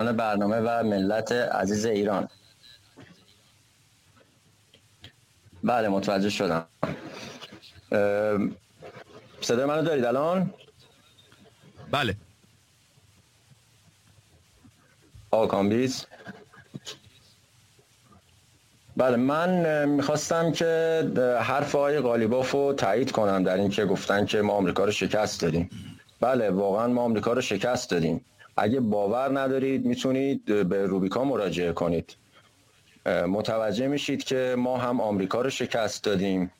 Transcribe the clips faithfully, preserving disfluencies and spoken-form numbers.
میزبان برنامه و ملت عزیز ایران. بله متوجه شدم. صدای منو دارید الان؟ بله. آقا کامبیز. بله من میخواستم که حرف آقای قالیباف رو تایید کنم در این که گفتن که ما آمریکا رو شکست دادیم. بله واقعا ما آمریکا رو شکست دادیم. اگه باور ندارید میتونید به روبیکا مراجعه کنید، متوجه میشید که ما هم آمریکا رو شکست دادیم،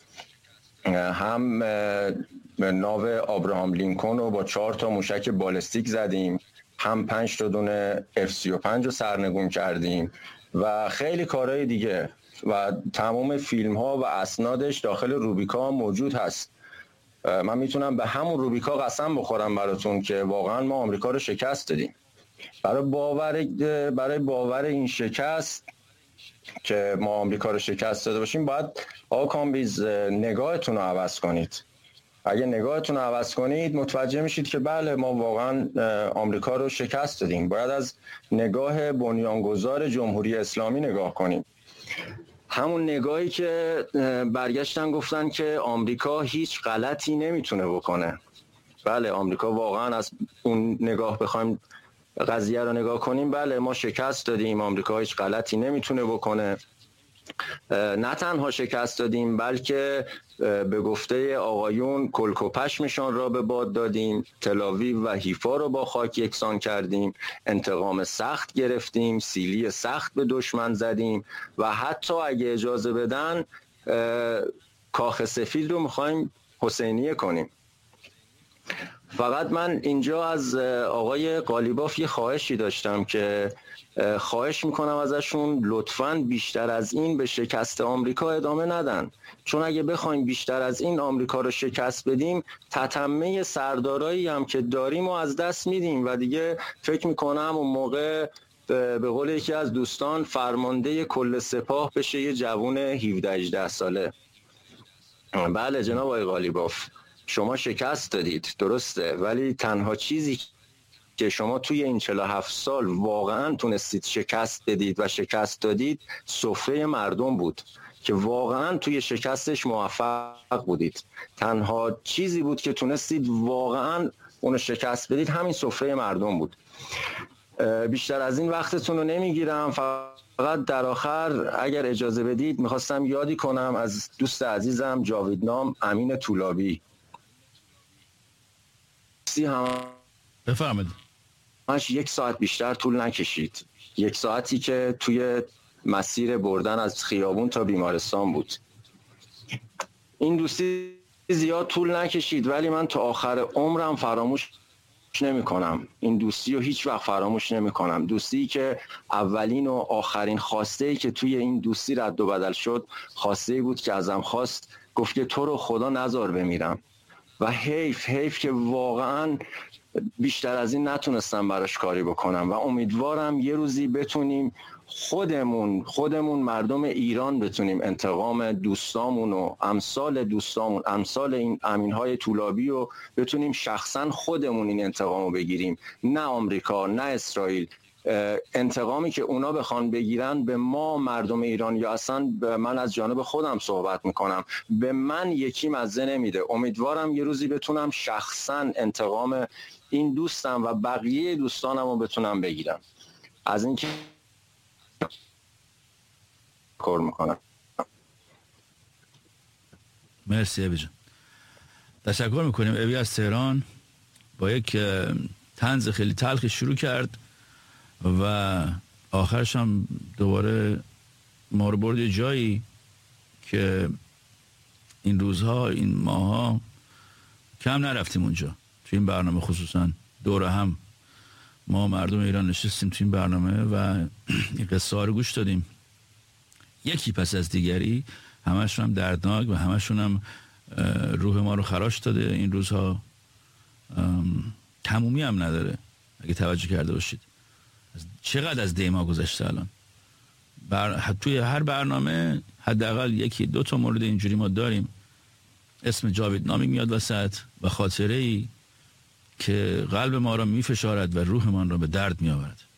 هم ناو آبراهام لینکن رو با چهار تا موشک بالستیک زدیم، هم پنج تا دونه اف سی و پنج رو سرنگون کردیم و خیلی کارهای دیگه و تمام فیلم ها و اسنادش داخل روبیکا موجود هست. من میتونم به همون روبیکا قسم بخورم براتون که واقعا ما آمریکا رو شکست دادیم. برای باور برای باور این شکست که ما آمریکا رو شکست داده باشیم باید آقا کامبیز نگاهتون رو عوض کنید. اگه نگاهتون رو عوض کنید متوجه میشید که بله ما واقعا آمریکا رو شکست دادیم. باید از نگاه بنیانگذار جمهوری اسلامی نگاه کنیم، همون نگاهی که برگشتن گفتن که آمریکا هیچ غلطی نمیتونه بکنه. بله آمریکا واقعا از اون نگاه بخوایم قضیه رو نگاه کنیم، بله ما شکست دادیم، آمریکا هیچ غلطی نمیتونه بکنه. نه تنها شکست دادیم بلکه به گفته آقایون کلک و پشمشان را به باد دادیم، تلاویو و حیفا رو با خاک یکسان کردیم، انتقام سخت گرفتیم، سیلی سخت به دشمن زدیم و حتی اگه اجازه بدن کاخ سفید رو میخوایم حسینیه کنیم. فقط من اینجا از آقای قالیباف یه خواهشی داشتم که خواهش میکنم ازشون لطفاً بیشتر از این به شکست آمریکا ادامه ندن، چون اگه بخوایم بیشتر از این آمریکا رو شکست بدیم تتمه سردارایی هم که داریم و از دست میدیم و دیگه فکر میکنم اون موقع به قول یکی از دوستان فرمانده کل سپاه بشه یه جوون هفده هجده ساله. بله جناب آقای قالیباف شما شکست دادید درسته، ولی تنها چیزی که شما توی این چهل و هفت سال واقعا تونستید شکست بدید و شکست دادید سفره مردم بود که واقعا توی شکستش موفق بودید. تنها چیزی بود که تونستید واقعا اونو شکست بدید همین سفره مردم بود. بیشتر از این وقتتون رو نمیگیرم، فقط در آخر اگر اجازه بدید میخواستم یادی کنم از دوست عزیزم جاویدنام امین طولابی. بفرمایید. ماش یک ساعت بیشتر طول نکشید، یک ساعتی که توی مسیر بردن از خیابون تا بیمارستان بود. این دوستی زیاد طول نکشید ولی من تا آخر عمرم فراموش نمی کنم. این دوستی رو هیچ وقت فراموش نمی کنم. دوستی که اولین و آخرین خواسته‌ای که توی این دوستی رد و بدل شد خواسته‌ای بود که ازم خواست، گفت که تو رو خدا نذار بمیرم و حیف حیف که واقعاً بیشتر از این نتونستم براش کاری بکنم و امیدوارم یه روزی بتونیم خودمون خودمون مردم ایران بتونیم انتقام دوستامون و امثال دوستامون امثال این امینهای طولابی رو بتونیم شخصا خودمون این انتقام رو بگیریم، نه آمریکا نه اسرائیل. انتقامی که اونا بخوان بگیرن به ما مردم ایران یا اصلا به من از جانب خودم صحبت میکنم به من یکی مزه نمیده. امیدوارم یه روزی بتونم شخصا انتقام این دوستم و بقیه دوستانم رو بتونم بگیرم. از اینکه کار میکنم. مرسی ابی جان. تشکر میکنیم. ابی از تهران با یک طنز خیلی تلخی شروع کرد و آخرش هم دوباره ما رو برد یه جایی که این روزها این ماها کم نرفتیم اونجا. تو این برنامه خصوصا دور هم ما مردم ایران نشستیم تو این برنامه و این قصه ها رو گوش دادیم یکی پس از دیگری، همشون هم دردناک و همشون هم روح ما رو خراش داده. این روزها تمومی هم نداره اگه توجه کرده باشید. چقدر از دیما گذشته الان. بر... توی هر برنامه حداقل یکی دو تا مورد اینجوری ما داریم. اسم جاویدنامی میاد وسط و خاطره ای که قلب ما را میفشارد و روح ما را به درد میآورد.